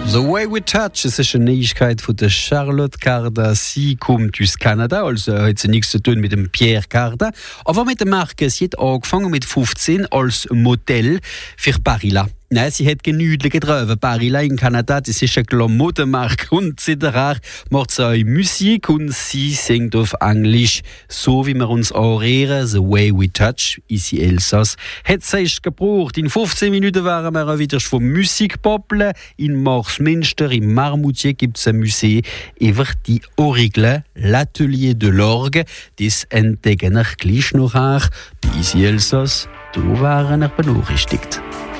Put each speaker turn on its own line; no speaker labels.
The Way We Touch, es ist eine Neuigkeit von der Charlotte Carda. Sie kommt aus Kanada, also hat sie nichts zu tun mit dem Pierre Carda, aber mit der Marke. Sie hat angefangen mit 15 als Modell für Barilla. Nein, sie hat genügend getroffen. Barilla in Kanada, das ist eine Klamottenmarke und etc. Macht sie auch Musik und sie singt auf Englisch, so wie wir uns anrühren. The Way We Touch, Easy Elsass. Hat sie erst gebraucht. In 15 Minuten waren wir auch wieder von Musik poppeln. In Marsmünster, im Marmoutier, gibt es ein Museum über die Orgeln, l'Atelier de l'Orgue. Das entdecken wir gleich noch. Bei Easy Elsass, da waren wir benachrichtigt.